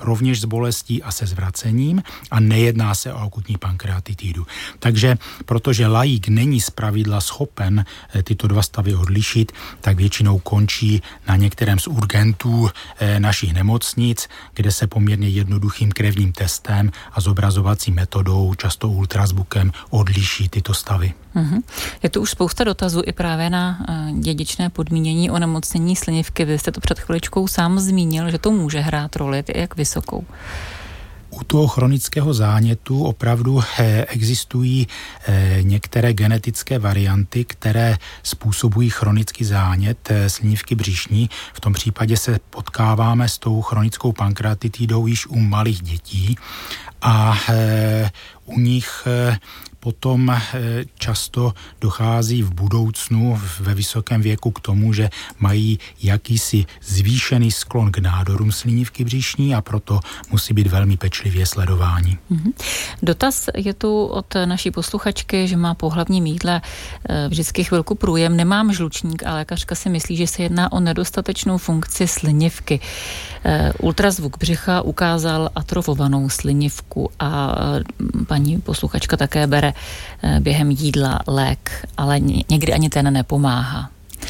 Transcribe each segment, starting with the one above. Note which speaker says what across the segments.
Speaker 1: rovněž s bolestí a se zvracením a nejedná se o akutní pankreatitidu. Takže protože laik není zpravidla schopen tyto dva stavy odlišit, tak většinou končí na některém z urgentů našich nemocnic, kde se poměrně jednoduchým krevním testem a zobrazovací metodou, často ultrazvukem, odliší tyto stavy.
Speaker 2: Je tu už spousta dotazů i právě na dědičné podmínění onemocnění slinivky. Vy jste to před chviličkou sám zmínil, že to může hrát roli, jak vysokou.
Speaker 1: U toho chronického zánětu opravdu existují některé genetické varianty, které způsobují chronický zánět slinivky břišní. V tom případě se potkáváme s tou chronickou pankreatitidou již u malých dětí a u nich potom často dochází v budoucnu ve vysokém věku k tomu, že mají jakýsi zvýšený sklon k nádorům slinivky břišní a proto musí být velmi pečlivě sledováni.
Speaker 2: Dotaz je tu od naší posluchačky, že má po hlavním jídle vždycky chvilku průjem. Nemám žlučník a lékařka si myslí, že se jedná o nedostatečnou funkci slinivky. Ultrazvuk břicha ukázal atrofovanou slinivku a paní posluchačka také bere během jídla lék, ale někdy ani ten nepomáhá.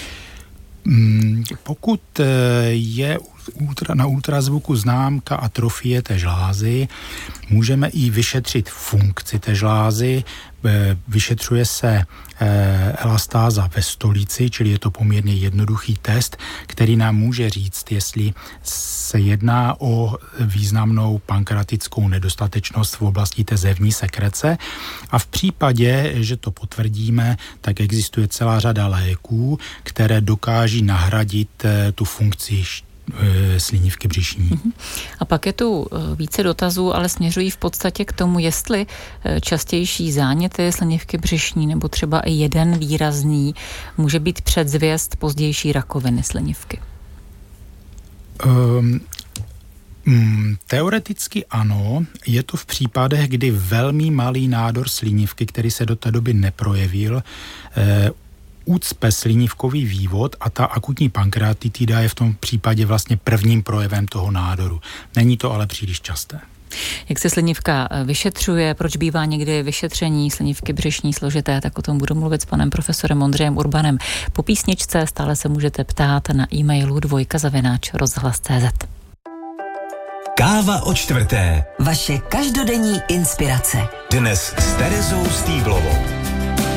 Speaker 1: Pokud je na ultrazvuku známka atrofie té žlázy, můžeme i vyšetřit funkci té žlázy. Vyšetřuje se elastáza ve stolici, čili je to poměrně jednoduchý test, který nám může říct, jestli se jedná o významnou pankreatickou nedostatečnost v oblasti té zevní sekrece. A v případě, že to potvrdíme, tak existuje celá řada léků, které dokáží nahradit tu funkci slinivky břišní.
Speaker 2: A pak je tu více dotazů, ale směřují v podstatě k tomu, jestli častější záněty slinivky břišní nebo třeba i jeden výrazný může být předzvěst pozdější rakoviny slinivky.
Speaker 1: Teoreticky ano, je to v případech, kdy velmi malý nádor slinivky, který se do té doby neprojevil, ucpe slinivkový vývod a ta akutní pankreatitida je v tom případě vlastně prvním projevem toho nádoru. Není to ale příliš časté.
Speaker 2: Jak se slinivka vyšetřuje, proč bývá někdy vyšetření slinivky břišní složité, tak o tom budu mluvit s panem profesorem Ondřejem Urbanem. Po písničce stále se můžete ptát na e-mailu dvojka@rozhlas.cz.
Speaker 3: Káva o čtvrté.
Speaker 4: Vaše každodenní inspirace.
Speaker 3: Dnes s Terezou Stýblovou.